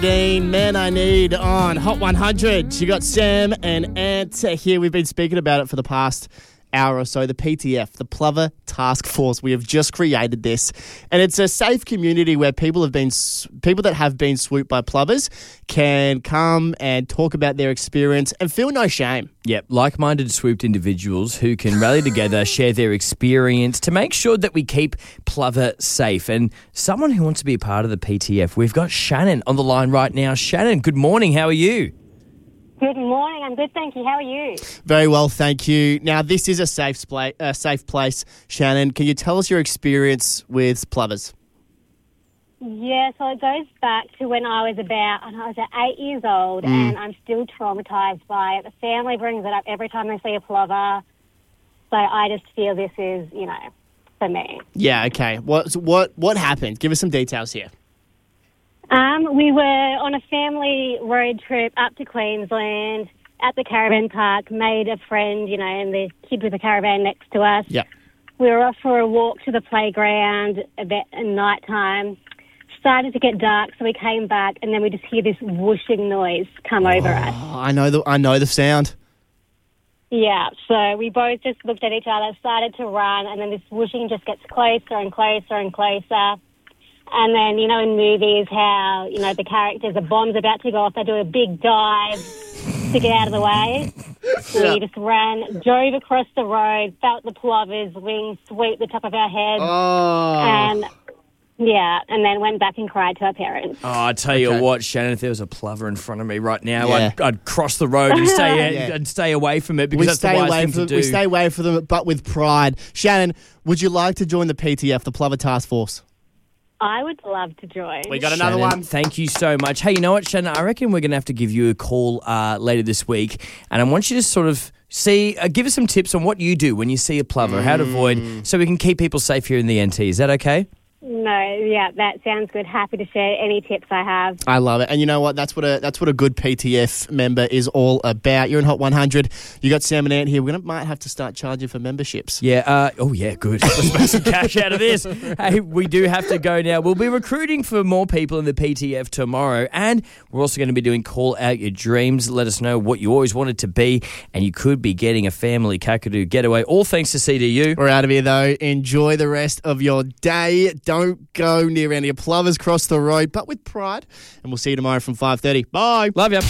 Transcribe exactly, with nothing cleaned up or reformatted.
Man I Need on Hot one hundred. You got Sam and Ant here. We've been speaking about it for the past hour or so. The P T F, the Plover Task Force. We have just created this, and it's a safe community where people have been people that have been swooped by plovers can come and talk about their experience and feel no shame. Yep, like-minded swooped individuals who can rally together, share their experience to make sure that we keep Plover safe. And someone who wants to be a part of the P T F, we've got Shannon on the line right now. Shannon, good morning. How are you? Good morning. I'm good, thank you. How are you? Very well, thank you. Now, this is a safe, spla- uh, safe place. Shannon, can you tell us your experience with plovers? Yeah, so it goes back to when I was about, I was eight years old, mm. and I'm still traumatised by it. The family brings it up every time they see a plover. So I just feel this is, you know, for me. Yeah, okay. What what what happened? Give us some details here. Um, we were on a family road trip up to Queensland at the caravan park, made a friend, you know, and the kid with the caravan next to us. Yeah. We were off for a walk to the playground about at night time. Started to get dark, so we came back, and then we just hear this whooshing noise come over oh, us. I know the I know the sound. Yeah, so we both just looked at each other, started to run, and then this whooshing just gets closer and closer and closer. And then, you know, in movies, how, you know, the characters, a bomb's about to go off, they do a big dive to get out of the way. So Yeah. we just ran, drove across the road, felt the plover's wings sweep the top of our heads. Oh. And, yeah, and then went back and cried to our parents. Oh, I tell you Okay. what, Shannon, if there was a plover in front of me right now, Yeah. I'd, I'd cross the road and stay Yeah. and stay away from it because We that's stay the wise away thing from to do. we stay away from them, but with pride. Shannon, would you like to join the P T F, the Plover Task Force? I would love to join. We got another Shannon, one. Thank you so much. Hey, you know what, Shannon? I reckon we're going to have to give you a call uh, later this week, and I want you to sort of see, uh, give us some tips on what you do when you see a plover, how to avoid, so we can keep people safe here in the N T. Is that okay? No, yeah, that sounds good. Happy to share any tips I have. I love it. And you know what? That's what a that's what a good P T F member is all about. You're in Hot one hundred. You got Sam and Ant here. We're gonna might have to start charging for memberships. Yeah. Uh, oh, yeah, good. Let's make some cash out of this. Hey, we do have to go now. We'll be recruiting for more people in the P T F tomorrow, and we're also going to be doing Call Out Your Dreams. Let us know what you always wanted to be, and you could be getting a family Kakadu getaway, all thanks to C D U. We're out of here, though. Enjoy the rest of your day. Don't go near any plovers. Cross the road, but with pride. And we'll see you tomorrow from five thirty. Bye. Love you.